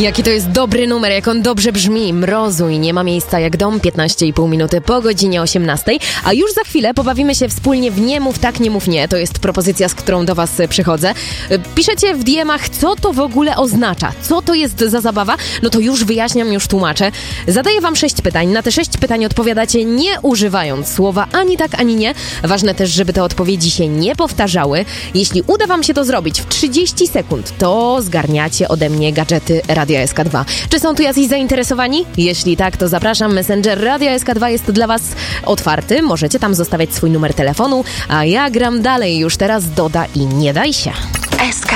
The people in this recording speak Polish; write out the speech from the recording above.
Jaki to jest dobry numer, jak on dobrze brzmi. Mrozu i nie ma miejsca jak dom. 15,5 minuty po godzinie 18. A już za chwilę pobawimy się wspólnie w Nie mów tak, nie mów nie. To jest propozycja, z którą do was przychodzę. Piszecie w DM-ach, co to w ogóle oznacza. Co to jest za zabawa? No to już wyjaśniam, już tłumaczę. Zadaję wam 6 pytań. Na te 6 pytań odpowiadacie nie używając słowa ani tak, ani nie. Ważne też, żeby te odpowiedzi się nie powtarzały. Jeśli uda wam się to zrobić w 30 sekund, to zgarniacie ode mnie gadżety Radia SK2. Czy są tu jacyś zainteresowani? Jeśli tak, to zapraszam. Messenger Radia SK2 jest dla was otwarty. Możecie tam zostawiać swój numer telefonu, a ja gram dalej. Już teraz Doda i Nie daj się. SK.